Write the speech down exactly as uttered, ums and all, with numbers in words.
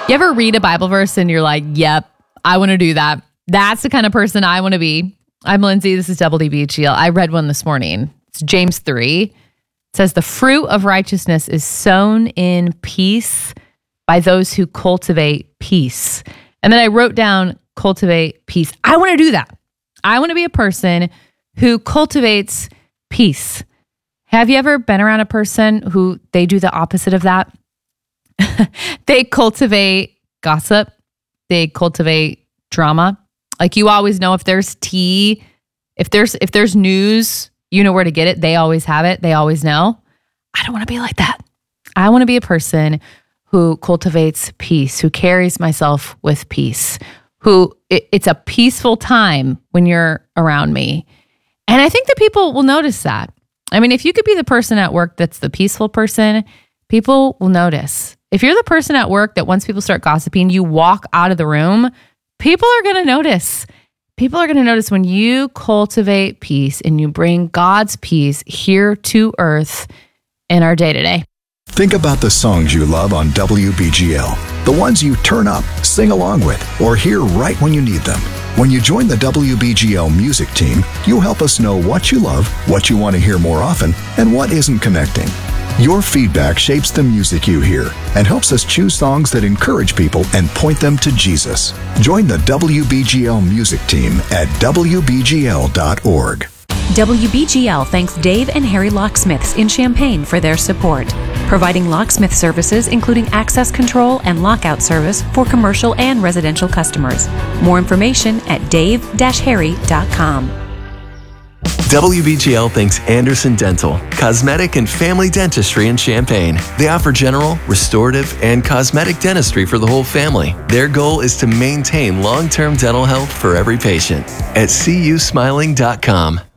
You ever read a Bible verse and you're like, yep, I want to do that. That's the kind of person I want to be. I'm Lindsay. This is W D B G L. I read one this morning. It's James three. It says, the fruit of righteousness is sown in peace by those who cultivate peace. And then I wrote down cultivate peace. I want to do that. I want to be a person who cultivates peace. Have you ever been around a person who they do the opposite of that? They cultivate gossip. They cultivate drama. Like you always know if there's tea, if there's if there's news, you know where to get it. They always have it. They always know. I don't want to be like that. I want to be a person who cultivates peace, who carries myself with peace, who it, it's a peaceful time when you're around me. And I think that people will notice that. I mean, if you could be the person at work that's the peaceful person, people will notice. If you're the person at work that once people start gossiping, you walk out of the room, people are going to notice. People are going to notice when you cultivate peace and you bring God's peace here to earth in our day-to-day. Think about the songs you love on W B G L, the ones you turn up, sing along with, or hear right when you need them. When you join the W B G L music team, you help us know what you love, what you want to hear more often, and what isn't connecting. Your feedback shapes the music you hear and helps us choose songs that encourage people and point them to Jesus. Join the W B G L music team at W B G L dot org. W B G L thanks Dave and Harry Locksmiths in Champaign for their support, providing locksmith services including access control and lockout service for commercial and residential customers. More information at dave dash harry dot com. W B G L thanks Anderson Dental, cosmetic and family dentistry in Champaign. They offer general, restorative, and cosmetic dentistry for the whole family. Their goal is to maintain long-term dental health for every patient at c u smiling dot com.